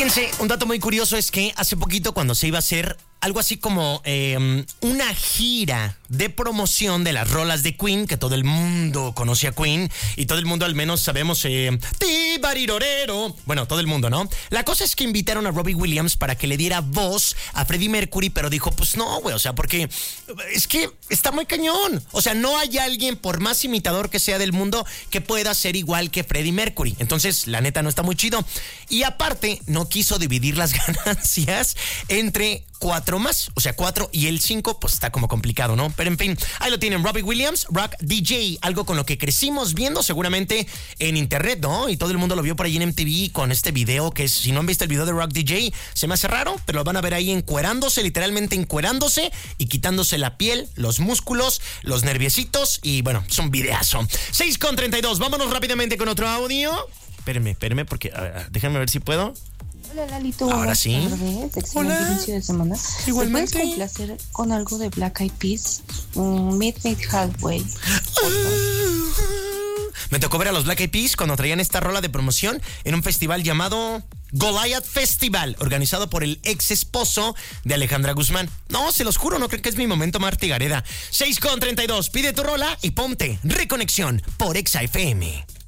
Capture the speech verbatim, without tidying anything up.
Fíjense, un dato muy curioso es que hace poquito cuando se iba a hacer algo así como eh, una gira de promoción de las rolas de Queen, que todo el mundo conoce a Queen y todo el mundo al menos sabemos eh, tibarirorero. Bueno, todo el mundo, ¿no? La cosa es que invitaron a Robbie Williams para que le diera voz a Freddie Mercury, pero dijo, pues no, güey, o sea, porque es que está muy cañón. O sea, no hay alguien, por más imitador que sea del mundo, que pueda ser igual que Freddie Mercury. Entonces, la neta, no está muy chido. Y aparte, no quiso dividir las ganancias entre cuatro más, o sea, cuatro y el cinco, pues está como complicado, ¿no? Pero en fin, ahí lo tienen, Robbie Williams, Rock D J, algo con lo que crecimos viendo seguramente en internet, ¿no? Y todo el mundo lo vio por ahí en M T V con este video, que es, si no han visto el video de Rock D J, se me hace raro, pero lo van a ver ahí encuerándose, literalmente encuerándose y quitándose la piel, los músculos, los nerviecitos y bueno, es un videazo. seis con treinta y dos, vámonos rápidamente con otro audio. Espérenme, espérenme, porque a ver, déjenme ver si puedo. Hola Lalito, ahora sí. Tardes. Excelente Hola. inicio de semana. Igualmente. ¿Me puedes complacer con algo de Black Eyed Peas? Um, Midnight Halfway. Me tocó ver a los Black Eyed Peas cuando traían esta rola de promoción en un festival llamado Goliath Festival, organizado por el ex esposo de Alejandra Guzmán. No, se los juro, no creo que es mi momento Marta Gareda. seis con treinta y dos, pide tu rola y ponte Reconexión por Exa F M.